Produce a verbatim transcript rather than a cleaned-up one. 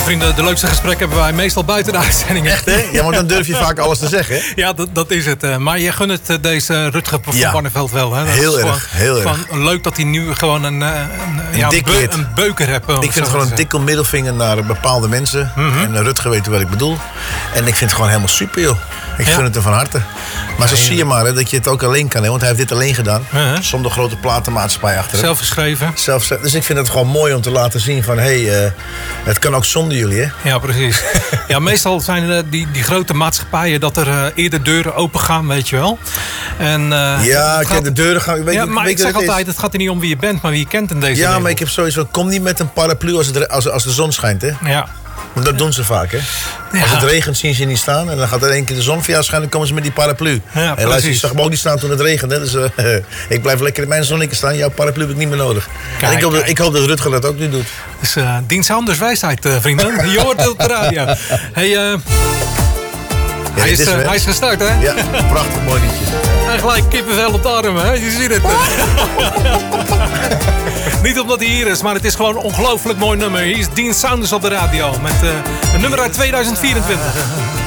vrienden, de leukste gesprekken hebben wij meestal buiten de uitzendingen. Echt, hè? Ja, maar dan durf je vaak alles te zeggen, hè? Ja, dat, dat is het. Maar je gunt het deze Rutger van Ja. Barneveld wel, hè? Dat Heel is erg, gewoon, heel erg. gewoon leuk dat hij nu gewoon een, een, ja, dik beu- hit. een beuker hebt. Ik vind het gewoon een dikke middelvinger naar bepaalde mensen. Mhm. En Rutger weet wat ik bedoel. En ik vind het gewoon helemaal super, joh. Ik Ja. gun het er van harte. Maar zo Ja, zie je maar, hè, dat je het ook alleen kan, hè? Want hij heeft dit alleen gedaan. Uh-huh. Zonder grote platenmaatschappij achter hem. Zelf geschreven. Zelf, dus ik vind het gewoon mooi om te laten zien van... hé, hey, uh, het kan ook zonder jullie, hè? Ja, precies. Ja, meestal zijn uh, die, die grote maatschappijen dat er uh, eerder deuren open gaan, weet je wel. En, uh, ja, het gaat... de deuren gaan... Weet, ja, weet, maar weet ik zeg wat het altijd, is? het gaat er niet om wie je bent, maar wie je kent in deze Ja, wereld. maar ik heb sowieso... Kom niet met een paraplu als, het, als, als de zon schijnt, hè? Ja. Want dat doen ze vaak, hè? Ja. Als het regent zien ze je niet staan. En dan gaat er één keer de zon voor jou schijnen. Dan komen ze met die paraplu. Ja, en luister, je precies. zag me ook niet staan toen het regende. Dus uh, ik blijf lekker in mijn zonnetje staan. Jouw paraplu heb ik niet meer nodig. Kijk, en ik hoop, dat, kijk. ik hoop dat Rutger dat ook nu doet. Dus uh, Dien Sanders wijsheid, uh, vrienden. Je hoort het op de radio. Hey, uh, Ja, hij, is, dit uh, wel- hij is gestart, hè? Ja, prachtig mooi liedje. En gelijk kippenvel op de arm, hè? Je ziet het. Niet omdat hij hier is, maar het is gewoon een ongelooflijk mooi nummer. Hier is Dien Sanders op de radio met uh, een nummer uit tweeduizend vierentwintig.